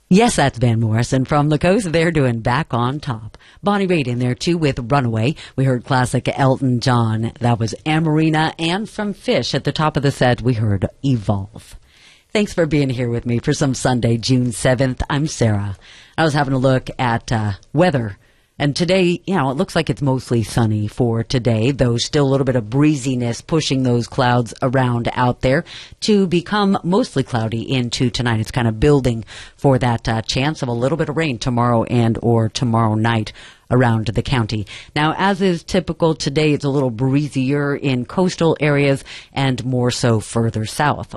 Yes, that's Van Morrison from the coast. They're doing Back on Top. Bonnie Raitt in there, too, with Runaway. We heard classic Elton John. That was Amarina. And from Fish, at the top of the set, we heard Evolve. Thanks for being here with me for some Sunday, June 7th. I'm Sarah. I was having a look at weather. And today, it looks like it's mostly sunny for today, though still a little bit of breeziness pushing those clouds around out there to become mostly cloudy into tonight. It's kind of building for that chance of a little bit of rain tomorrow and or tomorrow night around the county. Now, as is typical today, it's a little breezier in coastal areas and more so further south.